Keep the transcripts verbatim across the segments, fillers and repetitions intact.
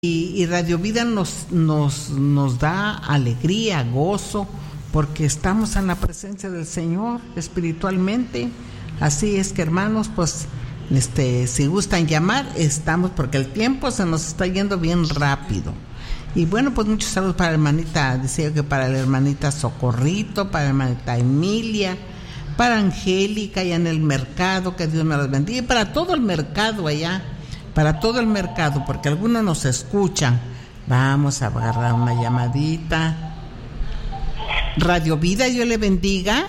Y, y Radio Vida nos, nos, nos da alegría, gozo, porque estamos en la presencia del Señor espiritualmente. Así es que, hermanos, pues este, si gustan llamar, estamos, porque el tiempo se nos está yendo bien rápido. Y bueno, pues muchos saludos para la hermanita, decía que para la hermanita Socorrito, para la hermanita Emilia, para Angélica allá en el mercado, que Dios me los bendiga, y para todo el mercado allá, para todo el mercado, porque algunos nos escuchan. Vamos a agarrar una llamadita. Radio Vida, Dios le bendiga.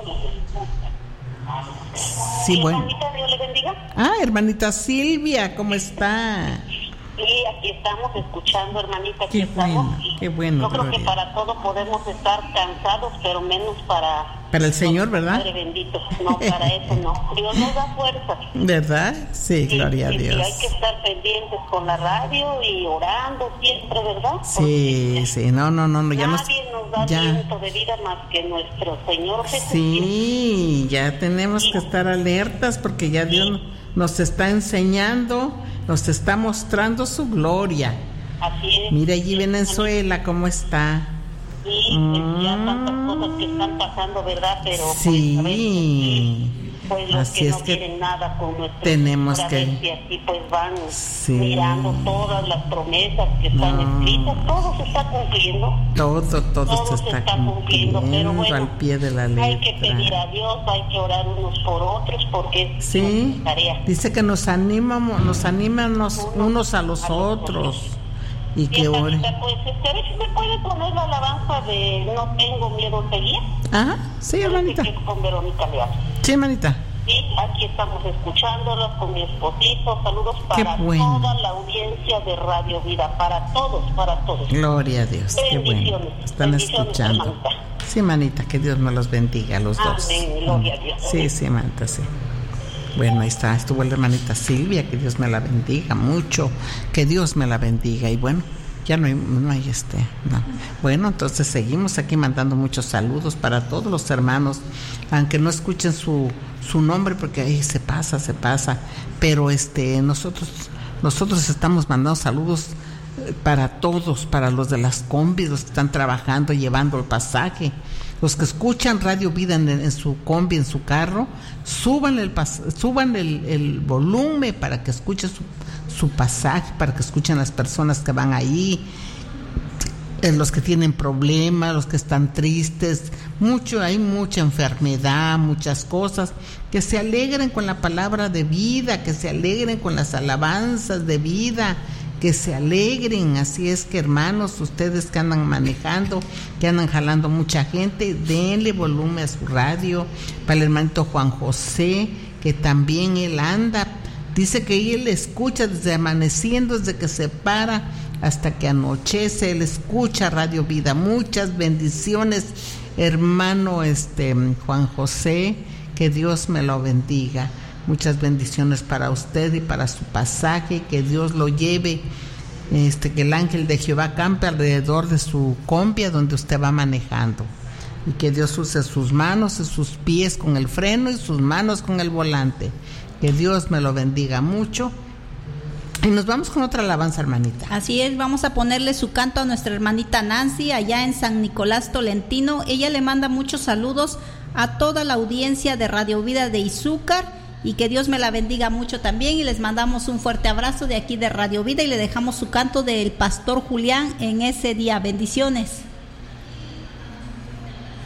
Sí, bueno. Hermanita, Dios le bendiga. Ah, hermanita Silvia, ¿cómo está? Sí, aquí estamos escuchando, hermanita. Aquí qué estamos. bueno, qué bueno. Yo creo Gloria. que para todo podemos estar cansados, pero menos para... Para el Señor, ¿verdad? Padre bendito. No, para eso no. Dios nos da fuerza. ¿Verdad? Sí, Sí, gloria sí, a Dios. Sí, hay que estar pendientes con la radio y orando siempre, ¿verdad? Sí, Porque sí, no, no, no, no ya nos... nadie nos da ya. aliento de vida más que nuestro Señor Jesús. Sí, ya tenemos Sí. que estar alertas porque ya Dios nos está enseñando, nos está mostrando su gloria. Así es. Mira allí Sí, Venezuela, ¿cómo está? Sí, pues ya tantas cosas que están pasando, ¿verdad? Pero Sí, pues, a veces, pues los así que es no que quieren nada con nuestro tenemos Señor, a que- ver si así pues van Sí. mirando todas las promesas que están No. escritas, todo se está cumpliendo. Todo, todo, Todo se se está está cumpliendo, cumpliendo pero bueno, al pie de la letra. hay que pedir a Dios, hay que orar unos por otros, porque es Sí, nuestra tarea. dice que nos animamos, nos animan los unos a los otros y Sí, que oren. hermanita, pues este, a ver si me puede poner la alabanza de No tengo miedo a seguir. Ajá, sí, hermanita. Que es con Verónica Leal. Sí, hermanita. Sí, aquí estamos escuchándolos con mi esposito. Saludos para Qué bueno. toda la audiencia de Radio Vida, para todos, para todos. Gloria a Dios, qué bueno. Bendiciones, Están bendiciones, escuchando. hermanita. Sí, manita, que Dios me los bendiga a los dos. Amén, gloria a Dios. Sí, sí, manita, sí. Bueno, ahí está, estuvo la hermanita Silvia, que Dios me la bendiga mucho, que Dios me la bendiga. Y bueno, ya no hay, no hay este, no. Bueno, entonces seguimos aquí mandando muchos saludos para todos los hermanos, aunque no escuchen su, su nombre, porque ahí se pasa, se pasa, pero este, nosotros, nosotros estamos mandando saludos para todos, para los de las combis, los que están trabajando, llevando el pasaje, los que escuchan Radio Vida en, en su combi, en su carro, suban el pas, suban el, el volumen para que escuchen su, su pasaje, para que escuchen las personas que van ahí, eh, los que tienen problemas, los que están tristes, mucho, hay mucha enfermedad, muchas cosas, que se alegren con la palabra de vida, que se alegren con las alabanzas de vida, que se alegren. Así es que, hermanos, ustedes que andan manejando, que andan jalando mucha gente, denle volumen a su radio. Para el hermanito Juan José, que también él anda, dice que él escucha desde amaneciendo, desde que se para hasta que anochece, él escucha Radio Vida. Muchas bendiciones, hermano este Juan José, que Dios me lo bendiga. Muchas bendiciones para usted y para su pasaje, que Dios lo lleve, este, que el ángel de Jehová campe alrededor de su combi donde usted va manejando, y que Dios use sus manos y sus pies con el freno y sus manos con el volante. Que Dios me lo bendiga mucho. Y nos vamos con otra alabanza, hermanita. Así es, vamos a ponerle su canto a nuestra hermanita Nancy allá en San Nicolás Tolentino. Ella le manda muchos saludos a toda la audiencia de Radio Vida de Izúcar, y que Dios me la bendiga mucho también, y les mandamos un fuerte abrazo de aquí de Radio Vida, y le dejamos su canto del pastor Julián en ese día. Bendiciones.